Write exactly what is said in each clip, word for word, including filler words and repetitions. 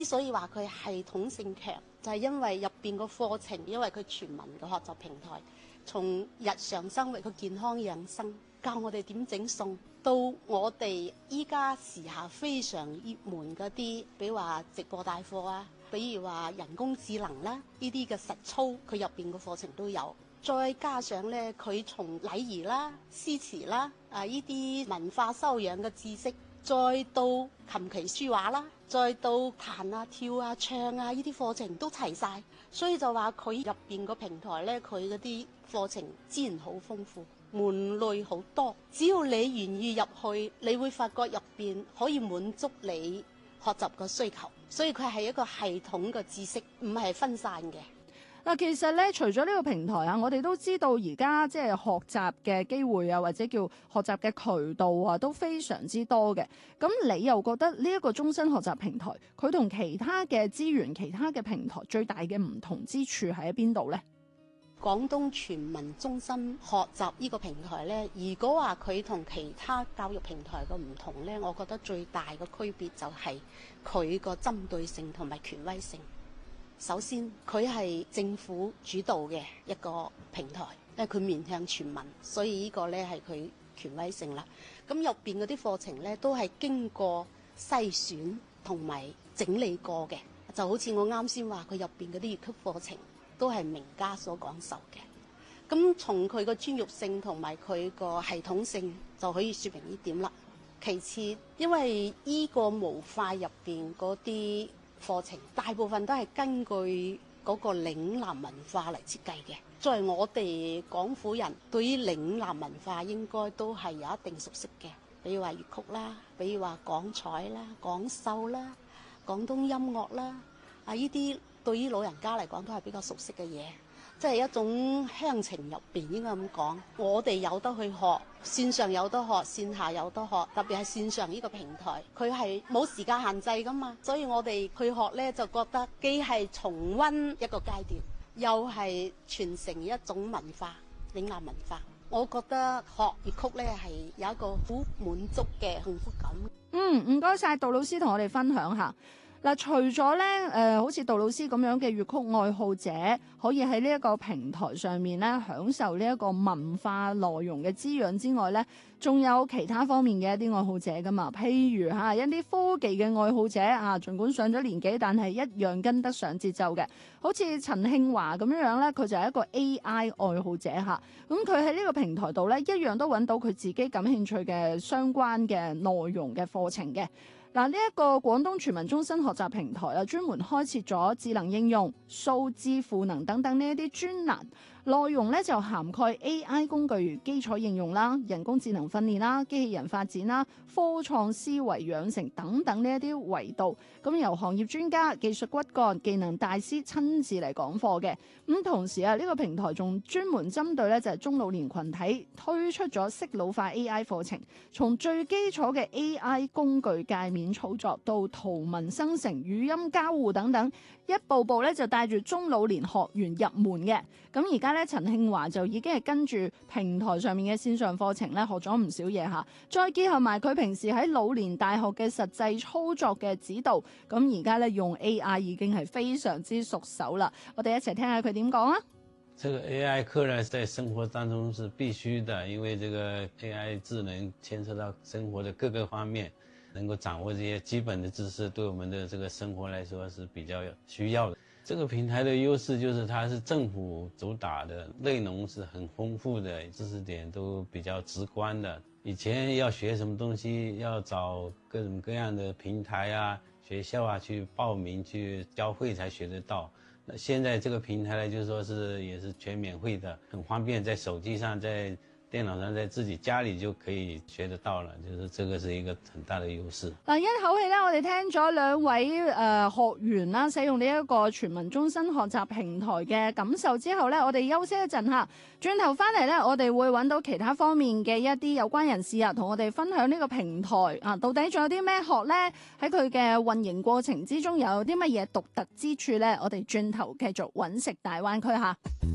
所以話佢系統性強，就係因為入邊個課程，因為佢全民嘅學習平台，從日常生活嘅健康養生，教我哋點整餸，到我哋依家時下非常熱門嗰啲，比如話直播帶貨啊，比如話人工智能啦，呢啲嘅實操，佢入邊嘅課程都有。再加上咧，佢從禮儀啦、詩詞啦、啊呢啲文化修養嘅知識，再到琴棋書畫啦，再到彈啊、跳啊、唱啊呢啲課程都齊晒。所以就話佢入邊個平台咧，佢嗰啲課程資源好豐富，門類好多。只要你願意入去，你會發覺入邊可以滿足你學習嘅需求。所以佢係一個系統嘅知識，唔係分散嘅。 嗱，其實咧，除咗呢個平台啊，我哋都知道而家即係學習嘅機會啊，或者叫學習嘅渠道啊，都非常之多嘅。咁你又覺得呢一個終身學習平台，佢同其他嘅資源、其他嘅平台最大嘅唔同之處喺邊度呢？ 廣東全民終身學習呢個平台呢，如果話佢同其他教育平台嘅唔同呢，我覺得最大嘅區別就係佢個針對性同埋權威性。首先，佢係政府主導嘅一個平台，因為佢面向全民，所以呢個呢係佢權威性啦。咁入邊嗰啲課程呢，都係經過篩選同埋整理過嘅，就好似我啱先話，佢入邊嗰啲粵曲課程都係名家所講授嘅。咁從佢個專業性同埋佢個系統性就可以説明呢點啦。其次，因為呢個模塊入邊嗰啲課程大部分都係根據嗰個嶺南文化嚟設計嘅。作為我哋廣府人，對於嶺南文化應該都係有一定熟悉嘅，比如話粵曲啦，比如話廣彩啦、廣繡啦、廣東音樂啦，啊呢啲對於老人家嚟講都係比較熟悉嘅嘢，即係一種鄉情入邊應該咁講。我哋有得去學，線上有得學，線下有得學，特別係線上呢個平台，佢係冇時間限制噶嘛，所以我哋去學呢，就覺得既係重溫一個階段，又係傳承一種文化，嶺南文化。我覺得學粵曲呢係有一個好滿足嘅幸福感。 嗯，唔該晒杜老師同我哋分享下。嗱，除咗咧，誒、呃，好似杜老師咁樣嘅粵曲愛好者，可以喺呢一個平台上面咧享受呢一個文化內容嘅滋養之外咧，仲有其他方面嘅一啲愛好者噶嘛？譬如嚇一啲科技嘅愛好者啊，儘管上咗年紀，但係一樣跟得上節奏嘅。好似陳慶華咁樣樣咧，佢就係一個 A I 愛好者嚇。咁佢喺呢個平台度咧，一樣都揾到佢自己感興趣嘅相關嘅內容嘅課程嘅。嗱，呢一個廣東全民終身學習平台啊，專門開設咗智能應用、數字賦能等等呢一啲專欄，內容咧就涵蓋 A I 工具基礎應用啦、人工智能訓練啦、機器人發展啦、科創思維養成等等呢一啲維度，咁由行業專家、技術骨幹、技能大師親自嚟講課嘅。咁同時啊，呢個平台仲專門針對咧就係中老年群體推出咗適老化 A I 課程，從最基礎嘅 A I 工具界面操作到圖文生成、語音交互等等，一步步咧就帶住中老年學員入門嘅。咁而家咧，陳慶華就已經係跟住平台上面嘅線上課程咧學咗唔少嘢嚇，再結合埋佢平時喺老年大學嘅實際操作嘅指導，咁而家咧用 A I 已經係非常之熟手啦。我哋一齊聽下佢點講啊！ 這個 A I 課呢，在生活當中是必須的，因為這個 A I 智能牽涉到生活的各個方面，能夠掌握這些基本的知識，對我們的這個生活來說是比較需要的。這個平台的優勢就是它是政府主打的，內容是很豐富的，知識點都比較直觀的。以前要學什麼東西，要找各種各樣的平台啊、學校啊去報名去交會才學得到。那現在這個平台呢，就是說是也是全免費的，很方便，在手機上、在電腦上，在自己家裏就可以學得到了，就是這個是一個很大的優勢。 嗱，一口氣咧，我哋聽咗兩位誒、呃、學員啦，使用呢一個全民終身學習平台嘅感受之後咧，我哋休息一陣嚇，轉頭翻嚟咧，我哋會揾到其他方面嘅一啲有關人士啊，同我哋分享呢個平台啊，到底仲有啲咩學咧？喺佢嘅運營過程之中，有啲乜嘢獨特之處咧？我哋轉頭繼續揾食大灣區嚇。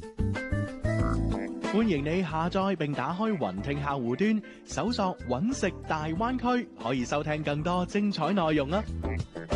歡迎你下載並打開雲聽客戶端，搜索揾食大灣區，可以收聽更多精彩內容啊！